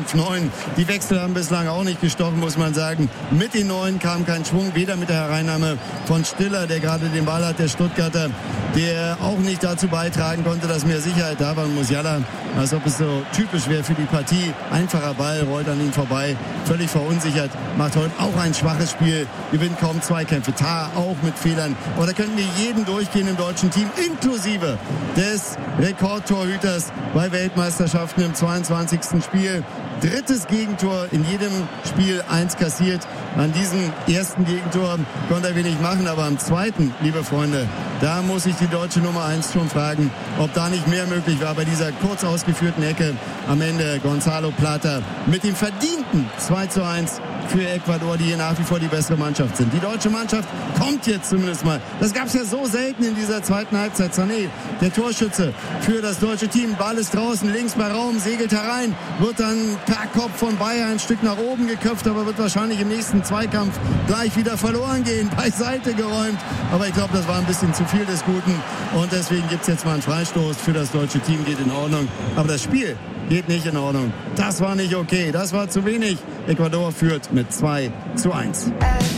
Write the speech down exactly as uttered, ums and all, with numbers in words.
fünf neun. Die Wechsel haben bislang auch nicht gestochen, muss man sagen. Mit den Neuen kam kein Schwung, weder mit der Hereinnahme von Stiller, der gerade den Ball hat, der Stuttgarter, der auch nicht dazu beitragen konnte, dass mehr Sicherheit da war. Und Musiala, als ob es so typisch wäre für die Partie. Einfacher Ball, rollt an ihm vorbei, völlig verunsichert, macht heute auch ein schwaches Spiel, gewinnt kaum Zweikämpfe. Tah auch mit Fehlern. Aber da könnten wir jeden durchgehen im deutschen Team, inklusive des Rekordtorhüters bei Weltmeisterschaften im zweiundzwanzigsten Spiel. Drittes Gegentor in jedem Spiel, eins kassiert. An diesem ersten Gegentor konnte er wenig machen, aber am zweiten, liebe Freunde, da muss ich die deutsche Nummer eins schon fragen, ob da nicht mehr möglich war bei dieser kurz ausgeführten Ecke. Am Ende Gonzalo Plata mit dem verdienten zwei zu eins für Ecuador, die hier nach wie vor die bessere Mannschaft sind. Die deutsche Mannschaft kommt jetzt zumindest mal. Das gab es ja so selten in dieser zweiten Halbzeit. Sané, der Torschütze für das deutsche Team. Ball ist draußen, links bei Raum, segelt herein, wird dann per Kopf von Bayer ein Stück nach oben geköpft, aber wird wahrscheinlich im nächsten Zweikampf gleich wieder verloren gehen, beiseite geräumt. Aber ich glaube, das war ein bisschen zu viel des Guten und deswegen gibt es jetzt mal einen Freistoß für das deutsche Team, geht in Ordnung. Aber das Spiel geht nicht in Ordnung. Das war nicht okay, das war zu wenig. Ecuador führt mit zwei zu eins.